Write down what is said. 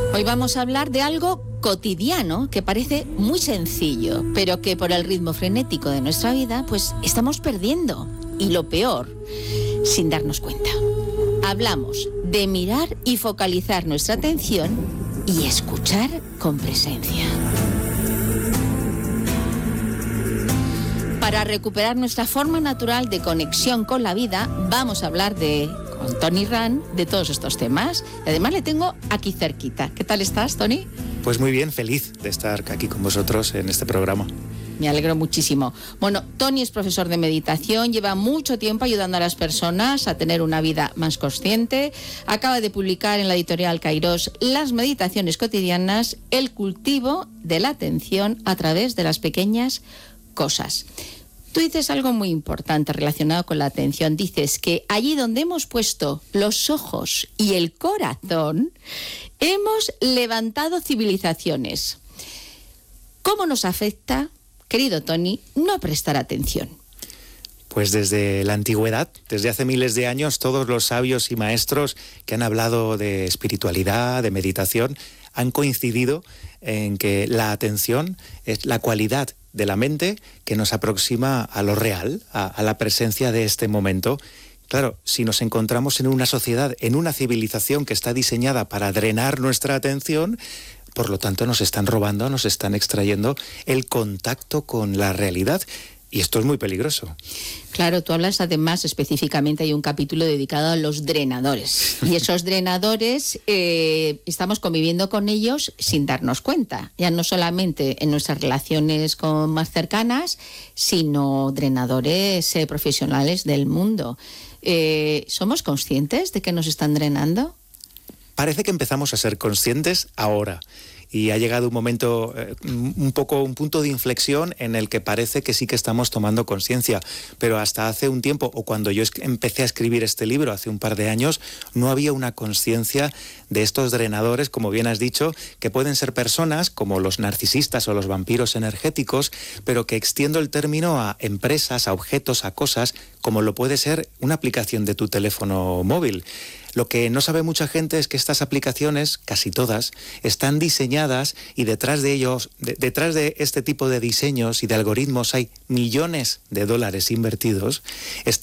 Hoy vamos a hablar de algo cotidiano que parece muy sencillo, pero que por el ritmo frenético de nuestra vida, pues estamos perdiendo. Y lo peor, sin darnos cuenta. Hablamos de mirar y focalizar nuestra atención y escuchar con presencia. Para recuperar nuestra forma natural de conexión con la vida, vamos a hablar con Tony Rand de todos estos temas. Y además le tengo aquí cerquita. ¿Qué tal estás, Tony? Pues muy bien, feliz de estar aquí con vosotros en este programa. Me alegro muchísimo. Bueno, Tony es profesor de meditación, lleva mucho tiempo ayudando a las personas a tener una vida más consciente. Acaba de publicar en la editorial Kairos Las meditaciones cotidianas, el cultivo de la atención a través de las pequeñas cosas. Tú dices algo muy importante relacionado con la atención. Dices que allí donde hemos puesto los ojos y el corazón, hemos levantado civilizaciones. ¿Cómo nos afecta, querido Tony, no prestar atención? Pues desde la antigüedad, desde hace miles de años, todos los sabios y maestros que han hablado de espiritualidad, de meditación, han coincidido en que la atención es la cualidad de la mente que nos aproxima a lo real, a la presencia de este momento. Claro, si nos encontramos en una sociedad, en una civilización que está diseñada para drenar nuestra atención, por lo tanto nos están robando, nos están extrayendo el contacto con la realidad. Y esto es muy peligroso. Claro, tú hablas además específicamente, hay un capítulo dedicado a los drenadores. Y esos drenadores estamos conviviendo con ellos sin darnos cuenta. Ya no solamente en nuestras relaciones más cercanas, sino drenadores profesionales del mundo. ¿Somos conscientes de que nos están drenando? Parece que empezamos a ser conscientes ahora. Y ha llegado un momento, un punto de inflexión en el que parece que sí que estamos tomando conciencia. Pero hasta hace un tiempo, o cuando yo empecé a escribir este libro, hace un par de años, no había una conciencia de estos drenadores, como bien has dicho, que pueden ser personas como los narcisistas o los vampiros energéticos, pero que extiendo el término a empresas, a objetos, a cosas, como lo puede ser una aplicación de tu teléfono móvil. Lo que no sabe mucha gente es que estas aplicaciones, casi todas, están diseñadas y detrás de ellos, detrás de este tipo de diseños y de algoritmos hay millones de dólares invertidos.